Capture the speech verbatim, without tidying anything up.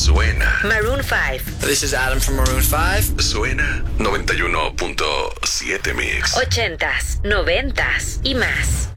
Suena. Maroon five. This is Adam from Maroon five. Suena noventa y uno punto siete Mix. Ochentas, noventas y más.